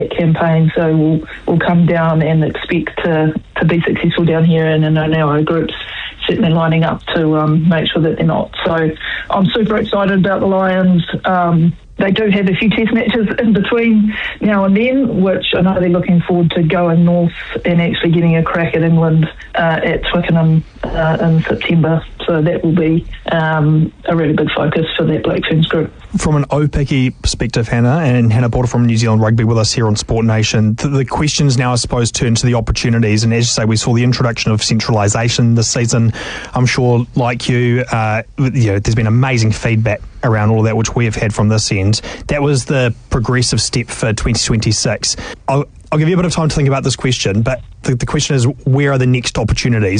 campaign, so we'll come down and expect to be successful down here, and I know our group's certainly lining up to make sure that they're not. So I'm super excited about the Lions. They do have a few test matches in between now and then, which I know they're looking forward to going north and actually getting a crack at England at Twickenham in September. So that will be a really big focus for that Black Ferns group. From an Opiki perspective, Hannah, and Hannah Porter from New Zealand Rugby with us here on Sport Nation, the questions now, I suppose, turn to the opportunities. And as you say, we saw the introduction of centralisation this season. I'm sure, like you, there's been amazing feedback around all of that, which we have had from this end. That was the progressive step for 2026. I'll give you a bit of time to think about this question, but the question is, where are the next opportunities?